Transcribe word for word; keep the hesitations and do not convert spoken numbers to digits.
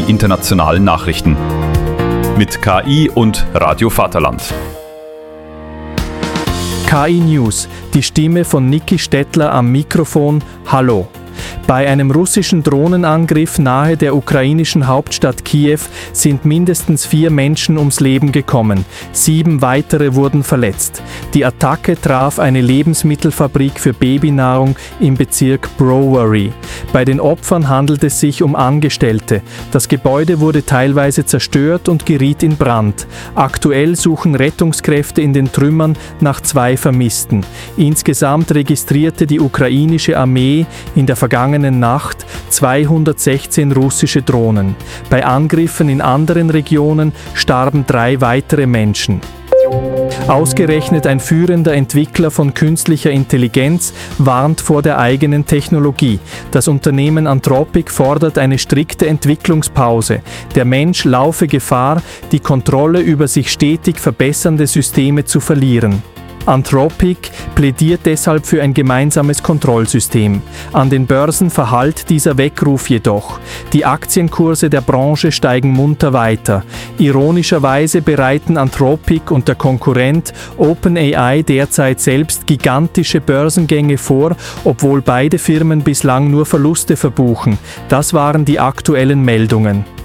internationalen Nachrichten. Mit K I und Radio Vaterland. K I News, die Stimme von Niki Stettler am Mikrofon. Hallo. Bei einem russischen Drohnenangriff nahe der ukrainischen Hauptstadt Kiew sind mindestens vier Menschen ums Leben gekommen. Sieben weitere wurden verletzt. Die Attacke traf eine Lebensmittelfabrik für Babynahrung im Bezirk Brovary. Bei den Opfern handelt es sich um Angestellte. Das Gebäude wurde teilweise zerstört und geriet in Brand. Aktuell suchen Rettungskräfte in den Trümmern nach zwei Vermissten. Insgesamt registrierte die ukrainische Armee in der vergangenen Nacht zweihundertsechzehn russische Drohnen. Bei Angriffen in anderen Regionen starben drei weitere Menschen. Ausgerechnet ein führender Entwickler von künstlicher Intelligenz warnt vor der eigenen Technologie. Das Unternehmen Anthropic fordert eine strikte Entwicklungspause. Der Mensch laufe Gefahr, die Kontrolle über sich stetig verbessernde Systeme zu verlieren. Anthropic plädiert deshalb für ein gemeinsames Kontrollsystem. An den Börsen verhallt dieser Weckruf jedoch. Die Aktienkurse der Branche steigen munter weiter. Ironischerweise bereiten Anthropic und der Konkurrent OpenAI derzeit selbst gigantische Börsengänge vor, obwohl beide Firmen bislang nur Verluste verbuchen. Das waren die aktuellen Meldungen.